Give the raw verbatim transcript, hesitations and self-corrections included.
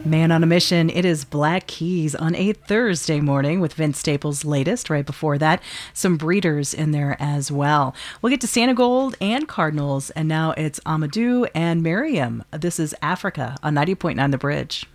Man on a Mission. It is Black Keys on a Thursday morning with Vince Staples' latest. Right before that, some Breeders in there as well. We'll get to Santa Gold and Cardinals, and now it's Amadou and Miriam. This is Africa on ninety point nine The Bridge.